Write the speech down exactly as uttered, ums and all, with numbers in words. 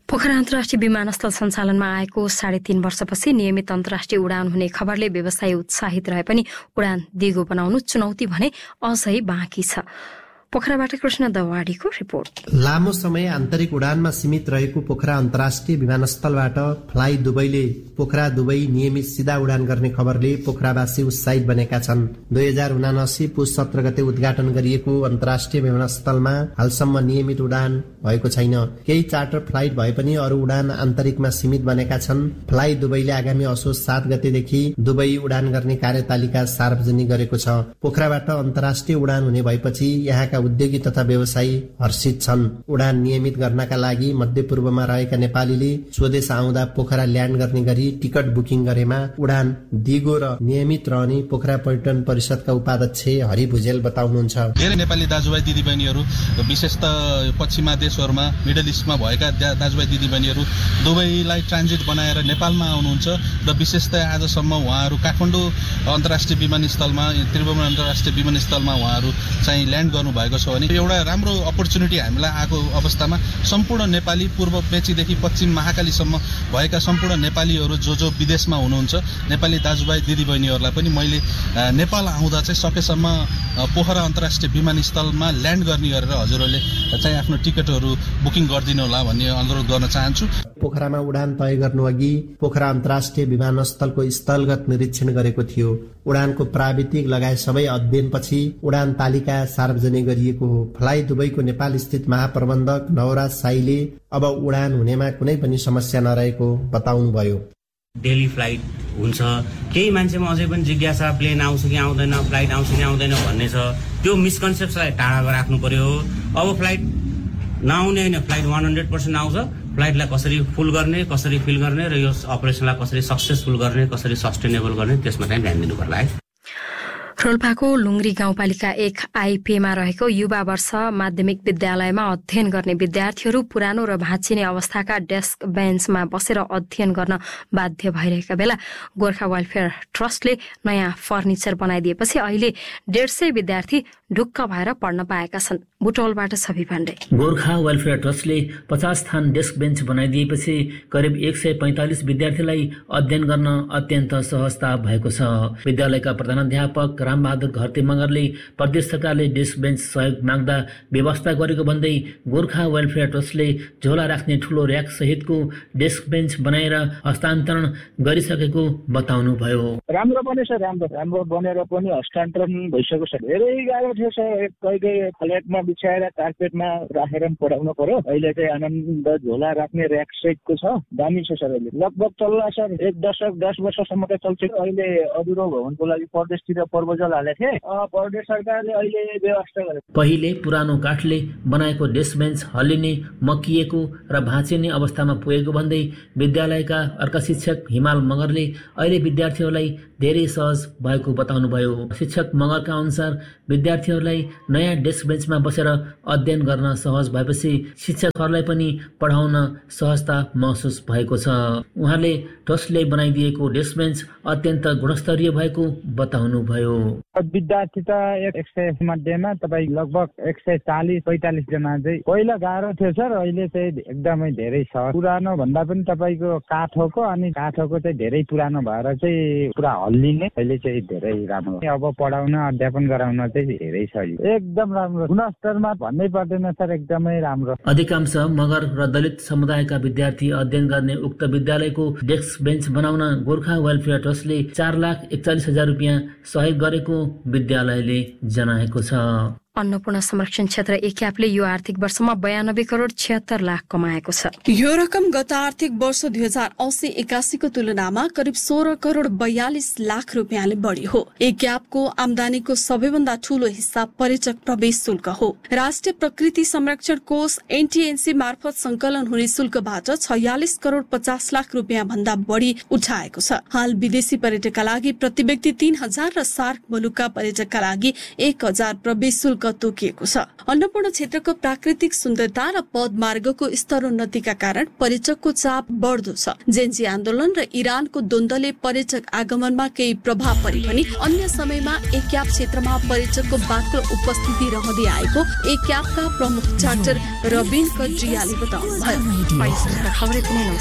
पोखरा अन्तर्राष्ट्रिय विमानस्थल सञ्चालनमा आएको साढे तीन वर्षपछि नियमित अन्तर्राष्ट्रिय उडान हुने खबरले व्यवसायी उत्साहित रहे पनि उडान दिगो बनाउनु चुनौती भने अझै बाँकी छ। पोखराबाट कृष्ण दवाडीको रिपोर्ट। लामो समय आन्तरिक उडानमा सीमित रहेको पोखरा अन्तर्राष्ट्रिय विमानस्थलबाट फ्लाइ दुबईले पोखरा दुबई नियमित सिधा उडान गर्ने खबरले पोखरावासी उत्साहित बनेका छन्। दुई हजार उनासी पुस सत्र गते उद्घाटन गरिएको अन्तर्राष्ट्रिय विमानस्थलमा हालसम्म नियमित उडान भएको छैन। केही चार्टर फ्लाइट भए पनि अरू उडान आन्तरिकमा सीमित बनेका छन्। फ्लाइ दुबईले आगामी असोज सात गतेदेखि दुबई उडान गर्ने कार्यतालिका सार्वजनिक गरेको छ। पोखराबाट अन्तर्राष्ट्रिय उडान हुने भएपछि यहाँका उद्योगी तथा व्यवसायी हर्षित छन्। उडान नियमित गर्नका लागि मध्यपूर्वमा रहेका नेपालीले स्वदेश आउँदा पोखरा ल्यान्ड गर्ने गरी टिकट बुकिङ गरेमा उडान दिगो र नियमित रहने पोखरा पर्यटन परिषदका उपाध्यक्ष हरि भुजेल बताउनुहुन्छ। धेरै नेपाली दाजुभाइ दिदीबहिनीहरू विशेष त पश्चिमा देशहरूमा मिडल इस्टमा भएका दाजुभाइ दिदीबहिनीहरू दुबईलाई ट्रान्जिट बनाएर नेपालमा आउनुहुन्छ र विशेषतः आजसम्म उहाँहरू काठमाडौँ अन्तर्राष्ट्रिय विमानस्थलमा त्रिभुवन अन्तर्राष्ट्रिय विमानस्थलमा उहाँहरू चाहिँ ल्यान्ड गर्नु भएको छ भने एउटा राम्रो अपर्च्युनिटी हामीलाई आएको अवस्थामा सम्पूर्ण नेपाली पूर्व मेचीदेखि पश्चिम महाकालीसम्म भएका सम्पूर्ण नेपालीहरू जो जो विदेशमा हुनुहुन्छ नेपाली दाजुभाइ दिदीबहिनीहरूलाई पनि मैले नेपाल आउँदा चाहिँ सकेसम्म पोखरा अन्तर्राष्ट्रिय विमानस्थलमा ल्यान्ड गर्ने गरेर हजुरहरूले चाहिँ आफ्नो टिकटहरू बुकिङ गरिदिनु होला भन्ने अनुरोध गर्न चाहन्छु। पोखरामा उडान तय गर्नु अघि पोखरा अन्तर्राष्ट्रिय विमानस्थलको स्थलगत निरीक्षण गरेको थियो। उडानको प्राविधिक लगायत सबै अध्ययनपछि उडान तालिका सार्वजनिक गरिएको हो। फ्लाइ दुबईको नेपाल स्थित महाप्रबन्धक नवराज साईले अब उडान हुनेमा कुनै पनि समस्या नरहेको बताउनुभयो। डेली फ्लाइट हुन्छ, केही मान्छेमा अझै पनि जिज्ञासा प्लेन आउँछ कि आउँदैन, फ्लाइट आउँछ कि आउँदैन भन्ने छ। त्यो मिसकन्सेप्टलाई टाढा राख्नु पर्यो। अब फ्लाइट नआउने होइन, फ्लाइट वान हन्ड्रेड पर्सेन्ट आउँछ। फ्लाइटलाई कसरी फुल गर्ने, कसरी फिल गर्ने र यो अपरेसनलाई कसरी सक्सेसफुल गर्ने, कसरी सस्टेनेबल गर्ने, त्यसमा चाहिँ ध्यान दिनु पर्ला है। रोल्पाको लुङ्ग्री गाउँपालिका एक आइपीमा रहेको युवा वर्ष माध्यमिक विद्यालयमा अध्ययन गर्ने विद्यार्थीहरू पुरानो र भाँचिने अवस्थाका डेस्क बेन्चमा बसेर अध्ययन गर्न बाध्य भइरहेका बेला गोर्खा वेलफेयर ट्रस्टले नयाँ फर्निचर बनाइदिएपछि अहिले डेढ सय विद्यार्थी ढुक्क भएर पढ्न पाएका छन्। बुटौलबाट सभी पाण्डे। गोर्खा वेलफेयर ट्रस्टले पचास थान डेस्क बेन्च बनाइदिएपछि करिब एक सय पैंतालिस विद्यार्थीलाई अध्ययन गर्न अत्यन्त सहजता भएको छ। विद्यालयका प्रधानाध्यापक रामबहादुर घरते मगरले प्रदेश सरकारले डेस्क बेन्च सहयोग माग्दा व्यवस्था गरेको भन्दै गोर्खा वेलफेयर ट्रस्टले झोला राख्ने ठूलो र्याक सहितको डेस्क बेन्च बनाएर हस्तान्तरण गरिसकेको बताउनुभयो। राम्रो पनि छ, राम्रो राम्रो बनेर पनि हस्तान्तरण भइसकेको छ। धेरै गाह्रो थियो सर, कहीँ कहीँ फ्ल्याटमा बिछाएर कार्पेटमा राखेर पढाउनु पर्यो। अहिले चाहिँ आनन्द झोला राख्ने र्याक सहितको छ, दामी छ सर। अहिले लगभग चल्ला सर, एक दशक दस वर्षसम्म त चल्छ। अहिले अधुरो भवनको लागि प्रदेशतिर प्रपोजल हालेको थिए, प्रदेश सरकारले अहिले व्यवस्था गरे। पहिले पुरानो काठले बनाएको डेस्क बेन्च हल्लिने, मकिएको र भाँचिने अवस्थामा पुगेको भन्दै विद्यालयका अर्का शिक्षक हिमाल मगरले अहिले विद्यार्थीहरूलाई धेरै सहज भएको बताउनुभयो। शिक्षक मगरका अनुसार विद्यार्थीहरूलाई नयाँ डेस्क बेन्चमा बसेर अध्ययन गर्न सहज भएपछि शिक्षकहरूलाई पनि पढाउन सहजता महसुस भएको छ। उहाँले ट्रस्टले बनाइदिएको डेस्क बेन्च अत्यन्त गुणस्तरीय भएको बताउनुभयो। विद्यार्थी त एक सय मध्येमा तपाईँ लगभग एक सय चालिस पैँतालिस जना चाहिँ पहिला गाह्रो थियो सर, अहिले चाहिँ एकदमै धेरै छ। पुरानो भन्दा पनि तपाईँको काठोको अनि काठोको चाहिँ धेरै पुरानो भएर चाहिँ पुरा हल्लिने, अहिले चाहिँ धेरै राम्रो। अब पढाउन अध्यापन गराउन चाहिँ धेरै छ, एकदम राम्रो गुणस्तरमा भन्नै पर्दैन सर, एकदमै राम्रो। अधिकांश मगर र दलित समुदायका विद्यार्थी अध्ययन गर्ने उक्त विद्यालयको डेस्क बेन्च बनाउन गोर्खा वेलफेयर ट्रस्टले चार लाख एकचालिस हजार रुपियाँ सहयोग गरेको विद्यालयले जनाएको छ। अन्नपूर्ण संरक्षण क्षेत्र एक्यापले यो आर्थिक वर्षमा बयानब्बे करोड़ छिहत्तर लाख कमाएको छ। यो रकम गत आर्थिक वर्ष दुई हजार अस्सी एकासी को तुलनामा करिब सोह्र करोड़ बयालिस लाख रुपियाँले बढी हो। एक्यापको आमदानीको सबैभन्दा ठूलो हिस्सा पर्यटक प्रवेश शुल्क हो। राष्ट्रिय प्रकृति संरक्षण कोष एनटीएनसी मार्फत संकलन हुने शुल्कबाट छयालिस करोड़ पचास लाख रुपियाँ भन्दा बढी उठाएको छ। हाल विदेशी पर्यटकका लागि प्रति व्यक्ति तीन हजार र सार्क मुलुकका पर्यटकका लागि एक हजार प्रवेश शुल्क तोकिएको छ। अन्नपूर्ण क्षेत्रको प्राकृतिक सुन्दरता र पदमार्गको स्तरोन्नतिका कारण पर्यटकको चाप बढ्दो छ। जेन्जी आन्दोलन र इरानको द्वन्द्वले पर्यटक आगमनमा केही प्रभाव परे पनि अन्य समयमा एक्याप क्षेत्रमा पर्यटकको बाक्लो उपस्थिति रहँदै आएको एक्यापका प्रमुख डाक्टर रबिन कट्रियाले बताउनुभयो।